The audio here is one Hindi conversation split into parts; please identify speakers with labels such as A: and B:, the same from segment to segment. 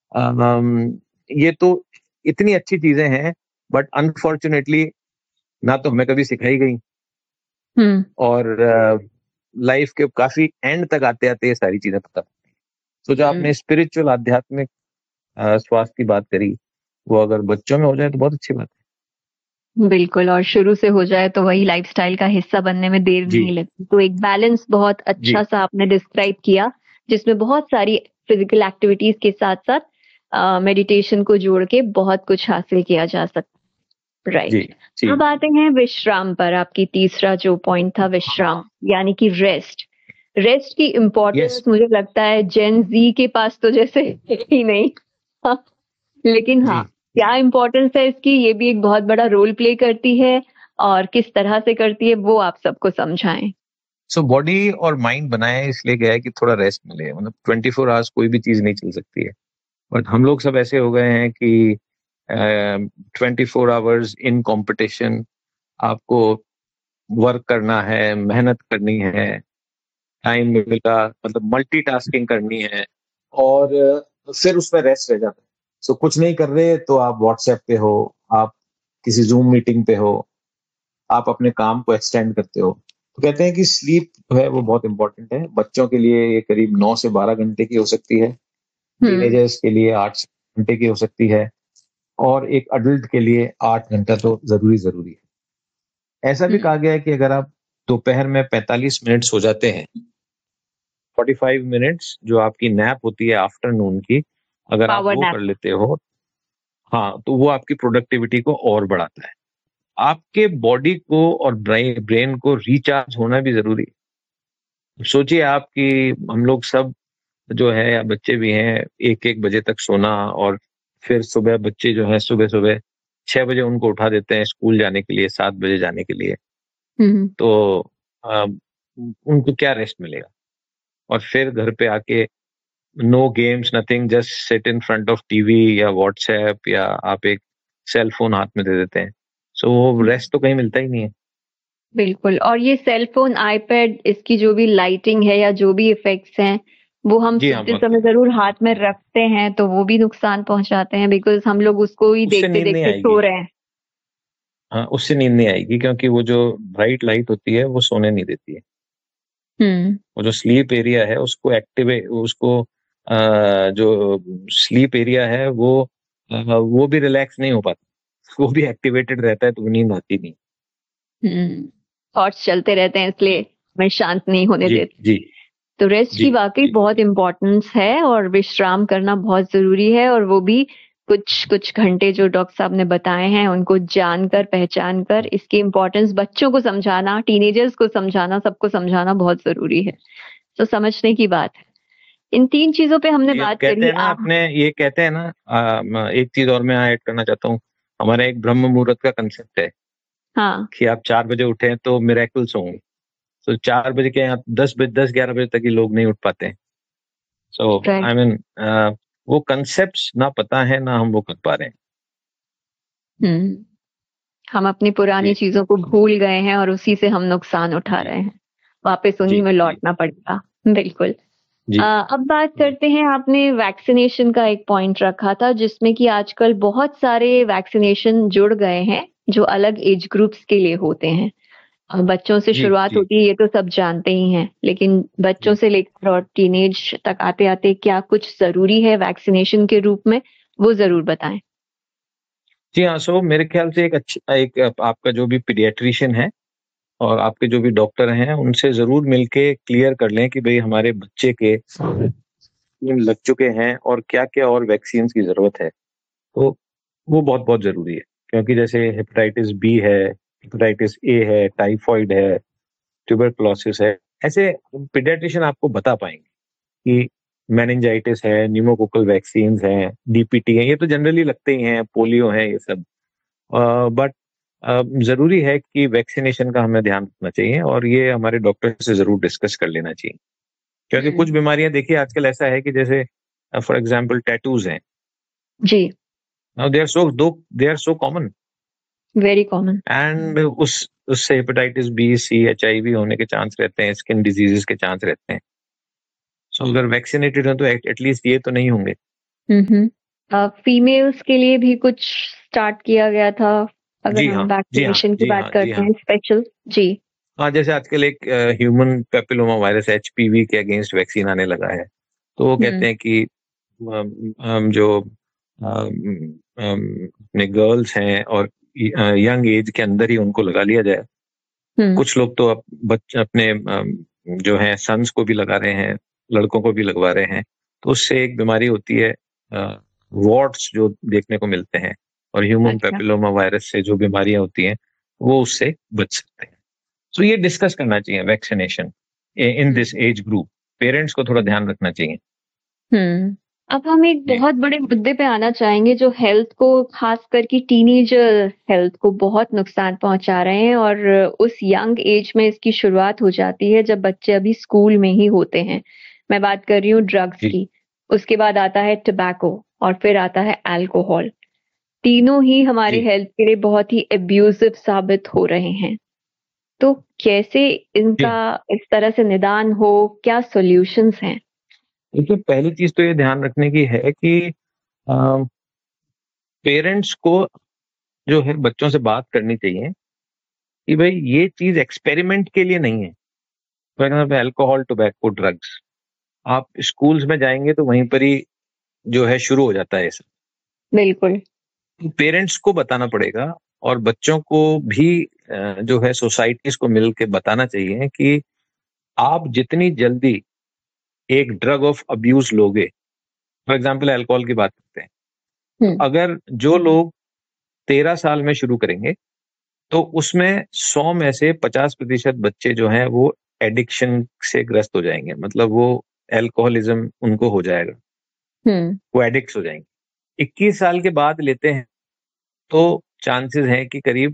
A: ये तो इतनी अच्छी चीजें हैं, बट अनफॉर्चुनेटली ना तो हमें कभी सिखाई गई, और लाइफ के काफी एंड तक आते आते ये सारी चीजें पता। तो जो आपने स्पिरिचुअल आध्यात्मिक स्वास्थ्य की बात करी, वो अगर बच्चों में हो जाए तो बहुत अच्छी बात है।
B: बिल्कुल, और शुरू से हो जाए तो वही लाइफस्टाइल का हिस्सा बनने में देर नहीं लगती। तो एक बैलेंस बहुत अच्छा सा आपने डिस्क्राइब किया, जिसमें बहुत सारी फिजिकल एक्टिविटीज के साथ साथ मेडिटेशन को जोड़ के बहुत कुछ हासिल किया जा सकता है। राइट। अब आते हैं विश्राम पर। आपकी तीसरा जो पॉइंट था विश्राम, यानी कि रेस्ट की इम्पोर्टेंस मुझे लगता है जेन जी के पास तो जैसे ही नहीं लेकिन हाँ, क्या इम्पोर्टेंस है इसकी, ये भी एक बहुत बड़ा रोल प्ले करती है, और किस तरह से करती है वो आप सबको समझाएं।
A: सो बॉडी और माइंड बनाया इसलिए गया है कि थोड़ा रेस्ट मिले। मतलब 24 आवर्स कोई भी चीज नहीं चल सकती है, बट हम लोग सब ऐसे हो गए हैं कि 24 आवर्स इन कंपटीशन, आपको वर्क करना है, मेहनत करनी है, टाइम मिलेगा, मतलब मल्टीटास्किंग करनी है, और फिर उसमें रेस्ट रह जाता है। सो कुछ नहीं कर रहे तो आप व्हाट्सएप पे हो, आप किसी जूम मीटिंग पे हो, आप अपने काम को एक्सटेंड करते हो। तो कहते हैं कि स्लीप जो है वो बहुत इंपॉर्टेंट है। बच्चों के लिए ये करीब 9 से 12 घंटे की हो सकती है, टीनेजर्स के लिए 8 घंटे की हो सकती है, और एक अडल्ट के लिए 8 घंटा तो जरूरी है। ऐसा भी कहा गया है कि अगर आप दोपहर में 45 मिनट सो जाते हैं, 45 मिनट्स जो आपकी नैप होती है आफ्टरनून की, अगर आप वो कर लेते हो, हाँ, तो वो आपकी प्रोडक्टिविटी को और बढ़ाता है। आपके बॉडी को और ब्रेन को रिचार्ज होना भी जरूरी है। सोचिए आप कि हम लोग सब जो है, या बच्चे भी हैं, 1-1 बजे तक सोना, और फिर सुबह बच्चे जो है सुबह सुबह 6 बजे उनको उठा देते हैं स्कूल जाने के लिए, 7 बजे जाने के लिए। तो उनको क्या रेस्ट मिलेगा? और फिर घर पे आके know games, nothing, just sit in front of TV या व्हाट्सएप, या आप एक सेल फोन हाथ में दे देते हैं। सो वो रेस्ट तो कहीं मिलता ही नहीं है।
B: बिल्कुल, और ये सेल फोन, आईपैड, इसकी जो भी लाइटिंग है या जो भी इफेक्ट्स हैं, वो हम सोते समय जरूर हाथ में रखते हैं, तो वो भी नुकसान पहुंचाते हैं, बिकॉज हम लोग उसको ही देखते देखते सो रहे हैं।
A: हाँ, उससे नींद नहीं आएगी, क्योंकि वो जो ब्राइट लाइट होती है वो सोने नहीं देती है। वो जो स्लीप एरिया है उसको जो स्लीप एरिया है वो भी रिलैक्स नहीं हो पाता, वो भी एक्टिवेटेड रहता है, तो नींद आती नहीं।
B: थॉट्स चलते रहते हैं, इसलिए मैं शांत नहीं होने देती।
A: जी।
B: तो रेस्ट की वाकई बहुत इम्पोर्टेंस है, और विश्राम करना बहुत जरूरी है, और वो भी कुछ घंटे जो डॉक्टर साहब ने बताए हैं उनको जानकर, पहचान कर, इसकी इम्पोर्टेंस बच्चों को समझाना, टीनेजर्स को समझाना, सबको समझाना बहुत जरूरी है। तो समझने की बात है। इन 3 चीजों पे हमने बात करी।
A: ये कहते हैं ना, एक चीज और मैं ऐड करना चाहता हूँ। हमारा एक ब्रह्म मुहूर्त का कंसेप्ट है,
B: हाँ, कि
A: आप 4 बजे उठे तो मिरेकल्स होंगे। तो 4 बजे के आप 10-11 बजे तक ही लोग नहीं उठ पाते हैं। सो आई मीन वो कंसेप्ट्स ना पता है, ना हम वो कर पा रहे हैं।
B: हम अपनी पुरानी चीजों को भूल गए हैं, और उसी से हम नुकसान उठा रहे हैं। वापस उन्हीं में लौटना पड़ेगा। बिल्कुल। अब बात करते हैं, आपने वैक्सीनेशन का एक पॉइंट रखा था, जिसमें कि आजकल बहुत सारे वैक्सीनेशन जुड़ गए हैं जो अलग एज ग्रुप्स के लिए होते हैं। बच्चों से शुरुआत होती है, ये तो सब जानते ही हैं, लेकिन बच्चों से लेकर और टीनेज तक आते आते क्या कुछ जरूरी है वैक्सीनेशन के रूप में, वो जरूर बताएं।
A: जी हाँ, सो मेरे ख्याल से एक आपका जो भी पीडियाट्रिशियन है और आपके जो भी डॉक्टर हैं, उनसे जरूर मिलके क्लियर कर लें कि भाई हमारे बच्चे के लग चुके हैं और क्या क्या और वैक्सीन की जरूरत है। तो वो बहुत बहुत जरूरी है, क्योंकि जैसे हेपेटाइटिस बी है, हेपेटाइटिस ए है, टाइफॉइड है, ट्यूबरकुलोसिस है, ऐसे पीडियाट्रिशियन आपको बता पाएंगे कि मेनिंजाइटिस है, न्यूमोकोकल वैक्सीन हैं, डीपीटी है, ये तो जनरली लगते ही हैं, पोलियो है, ये सब। बट जरूरी है कि वैक्सीनेशन का हमें ध्यान रखना चाहिए, और ये हमारे डॉक्टर से जरूर डिस्कस कर लेना चाहिए। क्योंकि कुछ बीमारियां देखिए आजकल ऐसा है कि जैसे फॉर एग्जांपल टैटूज हैं
B: जी,
A: now they are so common,
B: very common,
A: and उससे हेपेटाइटिस बी, सी, HIV होने के चांस रहते हैं, स्किन डिजीजेस के चांस रहते हैं। सो अगर वैक्सीनेटेड हो तो एटलीस्ट ये तो नहीं होंगे।
B: फीमेल्स के लिए भी कुछ स्टार्ट किया गया था, अगर हम
A: जी हाँ,
B: वैक्सीनेशन की
A: जी
B: बात
A: हाँ, जी
B: करते
A: हाँ।
B: हैं स्पेशल। जी
A: हाँ, जैसे आजकल एक ह्यूमन पेपिलोमा वायरस HPV के अगेंस्ट वैक्सीन आने लगा है, तो वो कहते हैं कि जो अपने गर्ल्स हैं और यंग एज के अंदर ही उनको लगा लिया जाए। कुछ लोग तो बच्चे अपने जो है सन्स को भी लगा रहे हैं, लड़कों को भी लगवा रहे हैं। तो उससे एक बीमारी होती है वॉर्ट्स जो देखने को मिलते हैं, और ह्यूमन
B: अच्छा।
A: पेपिलोमा वायरस से जो बीमारियां होती हैं वो उससे बच सकते हैं। तो ये डिस्कस करना चाहिए vaccination in this age group. Parents को थोड़ा ध्यान रखना चाहिए।
B: अब हम एक
A: जी
B: बहुत बड़े मुद्दे पे आना चाहेंगे जो हेल्थ को, खास करके टीनेजर हेल्थ को बहुत नुकसान पहुंचा रहे हैं, और उस यंग एज में इसकी शुरुआत हो जाती है जब बच्चे अभी स्कूल में ही होते हैं। मैं बात कर रही हूँ ड्रग्स
A: जी
B: की। उसके बाद आता है टबैको, और फिर आता है अल्कोहल। तीनों ही हमारे
A: जी
B: हेल्थ के लिए बहुत ही एब्यूसिव साबित हो रहे हैं। तो कैसे
A: जी
B: इनका इस तरह से निदान हो, क्या सॉल्यूशंस हैं?
A: देखिए, पहली चीज तो ये ध्यान रखने की है कि पेरेंट्स को जो है बच्चों से बात करनी चाहिए कि भाई ये चीज एक्सपेरिमेंट के लिए नहीं है। For example alcohol, tobacco, drugs, आप स्कूल्स में जाएंगे तो वहीं पर ही जो है शुरू हो जाता है ये सब।
B: बिल्कुल।
A: तो पेरेंट्स को बताना पड़ेगा, और बच्चों को भी जो है सोसाइटीज को मिल के बताना चाहिए कि आप जितनी जल्दी एक ड्रग ऑफ अब्यूज लोगे, फॉर एग्जाम्पल अल्कोहल की बात करते हैं, तो अगर जो लोग 13 साल में शुरू करेंगे तो उसमें 100 में से 50% बच्चे जो हैं वो एडिक्शन से ग्रस्त हो जाएंगे, मतलब वो एल्कोहलिज्म उनको हो जाएगा, वो एडिक्ट हो जाएंगे। 21 साल के बाद लेते हैं तो चांसेस हैं कि करीब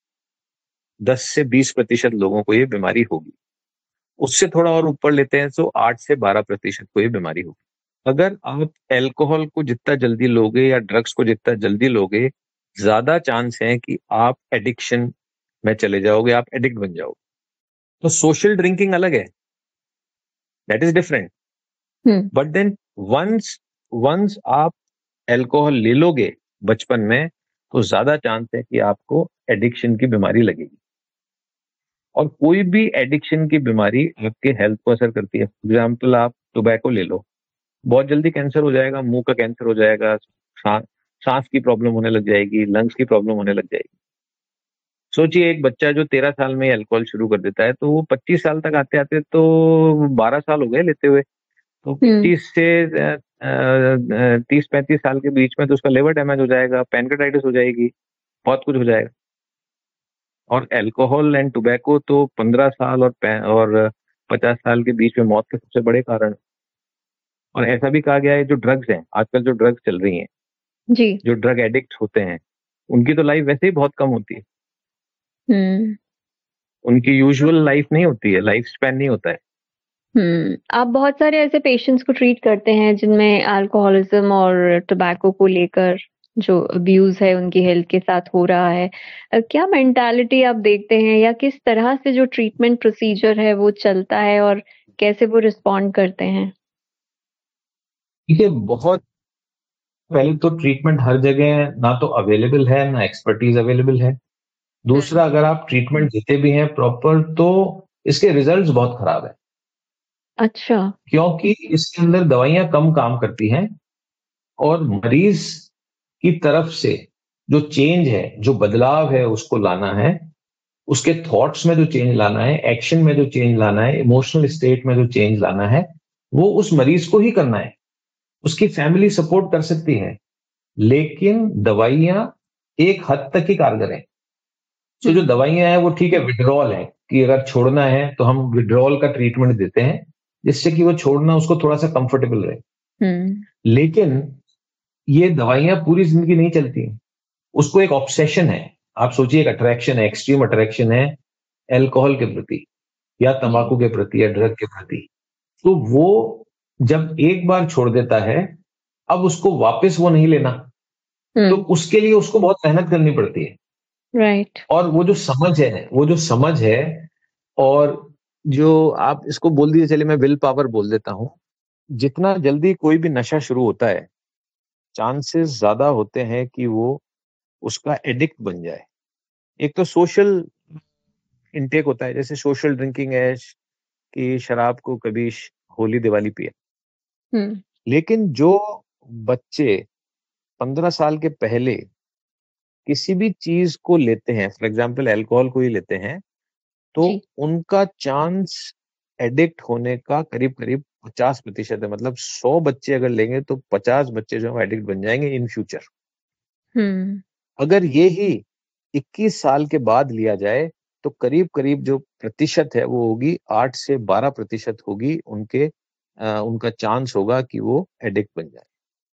A: 10 से 20% लोगों को ये बीमारी होगी। उससे थोड़ा और ऊपर लेते हैं तो 8 से 12% को ये बीमारी होगी। अगर आप एल्कोहल को जितना जल्दी लोगे या ड्रग्स को जितना जल्दी लोगे, ज्यादा चांस है कि आप एडिक्शन में चले जाओगे, आप एडिक्ट बन जाओगे। तो सोशल ड्रिंकिंग अलग है, that is different. But then once once आप एल्कोहल ले लोगे बचपन में, तो ज्यादा चांस है कि आपको एडिक्शन की बीमारी लगेगी। और कोई भी एडिक्शन की बीमारी आपके हेल्थ को असर करती है। फॉर एग्जाम्पल आप टोबैको ले लो, बहुत जल्दी कैंसर हो जाएगा, मुंह का कैंसर हो जाएगा, सांस की प्रॉब्लम होने लग जाएगी, लंग्स की प्रॉब्लम होने लग जाएगी। सोचिए एक बच्चा जो 13 साल में अल्कोहल शुरू कर देता है, तो वो 25 साल तक आते आते तो 12 साल हो गए लेते हुए। तो 25 से 30-35 साल के बीच में तो उसका लिवर डैमेज हो जाएगा, पैनक्रेटाइटिस हो जाएगी, बहुत कुछ हो जाएगा। और अल्कोहल एंड टोबैको तो 15 साल और 50 साल के बीच में मौत के सबसे बड़े कारण। और ऐसा भी कहा गया है जो ड्रग्स हैं, आजकल जो ड्रग्स चल रही हैं,
B: जी।
A: जो ड्रग एडिक्ट होते हैं, उनकी तो लाइफ वैसे ही बहुत कम होती है। उनकी यूजुअल लाइफ नहीं होती है, लाइफ स्पैन नहीं होता है।
B: आप बहुत सारे ऐसे पेशेंट्स को ट्रीट करते हैं जिनमें अल्कोहलिज्म और टोबैको को लेकर जो अब्यूज है उनकी हेल्थ के साथ हो रहा है। क्या मेंटालिटी आप देखते हैं, या किस तरह से जो ट्रीटमेंट प्रोसीजर है वो चलता है, और कैसे वो रिस्पॉन्ड करते हैं?
A: देखिए, बहुत पहले तो ट्रीटमेंट हर जगह ना तो अवेलेबल है, ना एक्सपर्टीज अवेलेबल है। दूसरा, अगर आप ट्रीटमेंट देते भी हैं प्रॉपर, तो इसके रिजल्ट्स बहुत खराब है।
B: अच्छा।
A: क्योंकि इसके अंदर दवाइयां कम काम करती हैं, और मरीज की तरफ से जो चेंज है, जो बदलाव है उसको लाना है, उसके थॉट्स में जो चेंज लाना है, एक्शन में जो चेंज लाना है, इमोशनल स्टेट में जो चेंज लाना है, वो उस मरीज को ही करना है। उसकी फैमिली सपोर्ट कर सकती है, लेकिन दवाइयां एक हद तक ही कारगर है। तो जो दवाइयां हैं वो ठीक है, विड्रॉल है कि अगर छोड़ना है तो हम विड्रॉल का ट्रीटमेंट देते हैं, जिससे कि वो छोड़ना उसको थोड़ा सा कंफर्टेबल रहे। लेकिन ये दवाइयां पूरी जिंदगी नहीं चलती। उसको एक ऑब्सेशन है। आप सोचिए, एक अट्रैक्शन है, एक्सट्रीम अट्रैक्शन है एल्कोहल के प्रति या तंबाकू के प्रति या ड्रग के प्रति। तो वो जब एक बार छोड़ देता है, अब उसको वापस वो नहीं लेना, तो उसके लिए उसको बहुत मेहनत करनी पड़ती है।
B: राइट।
A: और वो जो समझ है, और जो आप इसको बोल दीजिए, चलिए मैं विल पावर बोल देता हूं। जितना जल्दी कोई भी नशा शुरू होता है, चांसेस ज्यादा होते हैं कि वो उसका एडिक्ट बन जाए। एक तो सोशल इनटेक होता है, जैसे सोशल ड्रिंकिंग है कि शराब को कभी होली दिवाली पिया, लेकिन जो बच्चे 15 साल के पहले किसी भी चीज को लेते हैं, फॉर एग्जाम्पल अल्कोहल को ही लेते हैं, तो उनका चांस एडिक्ट होने का करीब करीब 50% है। मतलब 100 बच्चे अगर लेंगे तो 50 बच्चे जो है एडिक्ट बन जाएंगे इन फ्यूचर। अगर ये ही 21 साल के बाद लिया जाए तो करीब करीब जो प्रतिशत है वो होगी 8 से 12% होगी उनका चांस होगा कि वो एडिक्ट बन जाए।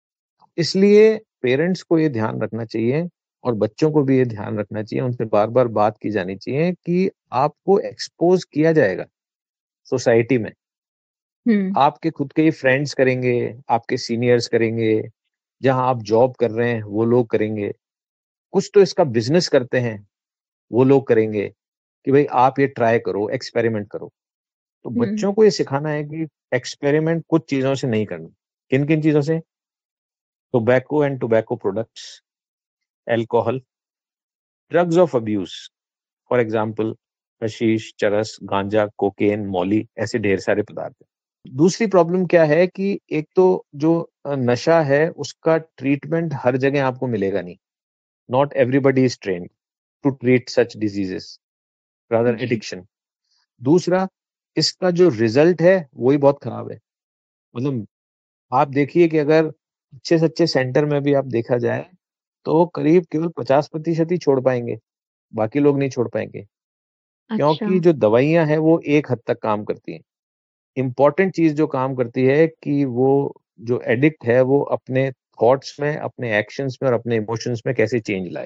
A: इसलिए पेरेंट्स को ये ध्यान रखना चाहिए और बच्चों को भी ये ध्यान रखना चाहिए, उनसे बार बार बात की जानी चाहिए कि आपको एक्सपोज किया जाएगा सोसाइटी में। आपके खुद के ही फ्रेंड्स करेंगे, आपके सीनियर्स करेंगे, जहां आप जॉब कर रहे हैं वो लोग करेंगे, कुछ तो इसका बिजनेस करते हैं वो लोग करेंगे कि भाई आप ये ट्राई करो, एक्सपेरिमेंट करो। तो बच्चों को ये सिखाना है कि एक्सपेरिमेंट कुछ चीजों से नहीं करना। किन किन चीजों से? Tobacco and tobacco products, alcohol, drugs of abuse, for example hashish, चरस, गांजा, कोकेन, मौली, ऐसे ढेर सारे पदार्थ हैं। दूसरी प्रॉब्लम क्या है कि एक तो जो नशा है उसका ट्रीटमेंट हर जगह आपको मिलेगा नहीं। Not everybody is trained to treat such diseases, rather addiction. दूसरा, इसका जो रिजल्ट है वही बहुत खराब है। मतलब आप देखिए कि अगर अच्छे से अच्छे सेंटर में भी आप देखा जाए तो करीब केवल 50% ही छोड़ पाएंगे, बाकी लोग नहीं छोड़ पाएंगे। क्योंकि जो दवाइयां हैं वो एक हद तक काम करती हैं। इंपॉर्टेंट चीज जो काम करती है कि वो जो एडिक्ट है वो अपने थॉट्स में, अपने एक्शंस में और अपने इमोशंस में कैसे चेंज लाए।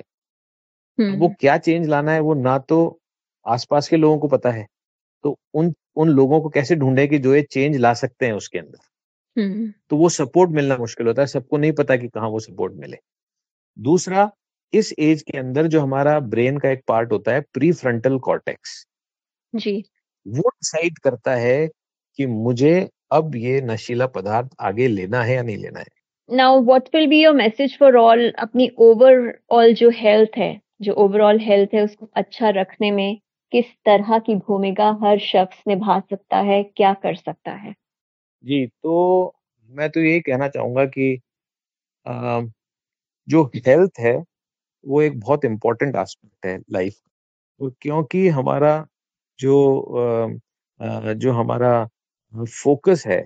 A: वो क्या चेंज लाना है वो ना तो आसपास के लोगों को पता है, तो उन लोगों को कैसे ढूंढे कि जो ये चेंज ला सकते हैं उसके अंदर। तो वो सपोर्ट मिलना मुश्किल होता है, सबको नहीं पता कि कहाँ वो सपोर्ट मिले। दूसरा, इस एज के अंदर जो हमारा ब्रेन का एक पार्ट होता है प्री फ्रंटल कॉर्टेक्स,
B: जी,
A: वो डिसाइड करता है कि मुझे अब ये नशीला पदार्थ आगे लेना है या नहीं लेना है।
B: Now what will be your message for all, अपनी ओवरऑल जो हेल्थ है, जो ओवरऑल हेल्थ है उसको अच्छा रखने में किस तरह की भूमिका हर शख्स निभा सकता है, क्या कर सकता है?
A: जी, तो मैं तो यही कहना चाहूंगा कि जो हेल्थ है वो एक बहुत इम्पोर्टेंट एस्पेक्ट है लाइफ, क्योंकि हमारा जो हमारा फोकस है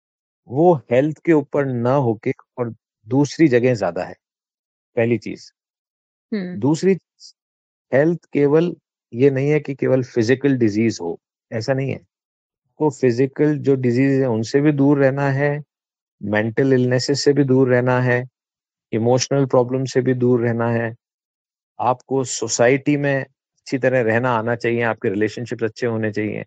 A: वो हेल्थ के ऊपर ना होके और दूसरी जगह ज्यादा है, पहली चीज। दूसरी, हेल्थ केवल ये नहीं है कि केवल फिजिकल डिजीज हो, ऐसा नहीं है। को फिजिकल जो डिजीज है उनसे भी दूर रहना है, मेंटल इलनेसेस से भी दूर रहना है, इमोशनल प्रॉब्लम से भी दूर रहना है। आपको सोसाइटी में अच्छी तरह रहना आना चाहिए, आपके रिलेशनशिप अच्छे होने चाहिए,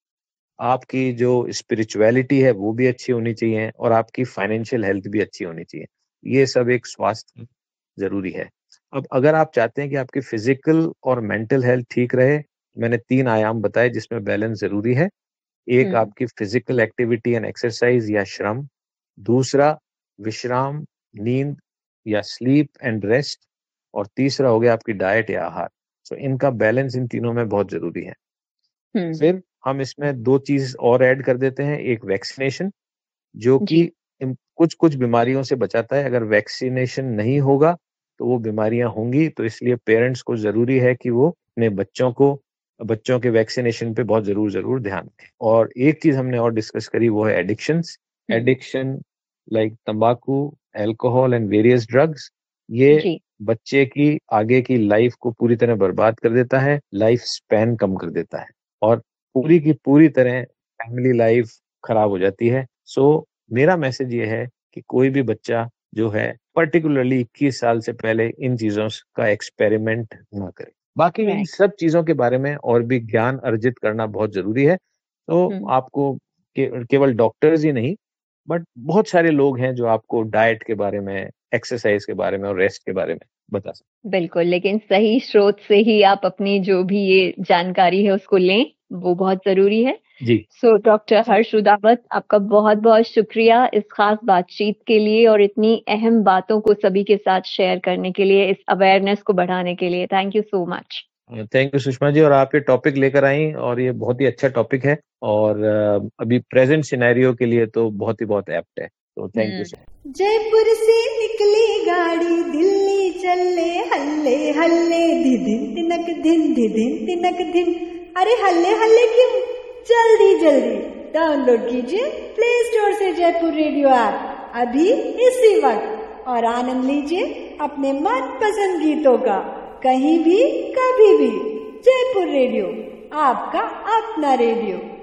A: आपकी जो स्पिरिचुअलिटी है वो भी अच्छी होनी चाहिए और आपकी फाइनेंशियल हेल्थ भी अच्छी होनी चाहिए। ये सब एक स्वास्थ्य जरूरी है। अब अगर आप चाहते हैं कि आपकी फिजिकल और मेंटल हेल्थ ठीक रहे, मैंने 3 आयाम बताए जिसमें बैलेंस जरूरी है। एक आपकी फिजिकल एक्टिविटी एंड एक्सरसाइज या श्रम, दूसरा विश्राम, नींद या स्लीप एंड रेस्ट, और तीसरा हो गया आपकी डाइट या आहार। तो इनका बैलेंस इन तीनों में बहुत जरूरी है। फिर हम इसमें 2 चीज और ऐड कर देते हैं। एक वैक्सीनेशन, जो कि कुछ कुछ बीमारियों से बचाता है। अगर वैक्सीनेशन नहीं होगा तो वो बीमारियां होंगी, तो इसलिए पेरेंट्स को जरूरी है कि वो अपने बच्चों के वैक्सीनेशन पे बहुत जरूर ध्यान दें। और एक चीज हमने और डिस्कस करी वो है एडिक्शंस। एडिक्शन लाइक तंबाकू, अल्कोहल एंड वेरियस ड्रग्स, ये बच्चे की आगे की लाइफ को पूरी तरह बर्बाद कर देता है, लाइफ स्पैन कम कर देता है और पूरी की पूरी तरह फैमिली लाइफ खराब हो जाती है। सो मेरा मैसेज ये है कि कोई भी बच्चा जो है पर्टिकुलरली 21 साल से पहले इन चीजों का एक्सपेरिमेंट ना करे। बाकी इन सब चीजों के बारे में और भी ज्ञान अर्जित करना बहुत जरूरी है। तो आपको केवल डॉक्टर्स ही नहीं बट बहुत सारे लोग हैं जो आपको डाइट के बारे में, एक्सरसाइज के बारे में और रेस्ट के बारे में बता सकते।
B: बिल्कुल, लेकिन सही स्रोत से ही आप अपनी जो भी ये जानकारी है उसको लें, वो बहुत जरूरी है।
A: जी।
B: सो डॉक्टर हर्ष रुदावत, आपका बहुत बहुत शुक्रिया इस खास बातचीत के लिए और इतनी अहम बातों को सभी के साथ शेयर करने के लिए, इस अवेयरनेस को बढ़ाने के लिए। Thank you so much.
A: Thank you Sushma ji, और आप ये टॉपिक लेकर आई और ये बहुत ही अच्छा टॉपिक है और अभी प्रेजेंट सिनेरियो के लिए तो बहुत एप्ट है, तो थैंक यू।
C: जयपुर से निकली गाड़ी दिल्ली चले हल्ले हल्ले धिदिन तिनक धिन धिदिन तिनक धिन। अरे हल्ले हल्ले क्यों, जल्दी जल्दी डाउनलोड कीजिए प्ले स्टोर से जयपुर रेडियो ऐप अभी इसी वक्त और आनंद लीजिए अपने मनपसंद गीतों का, कहीं भी कभी भी। जयपुर रेडियो, आपका अपना रेडियो।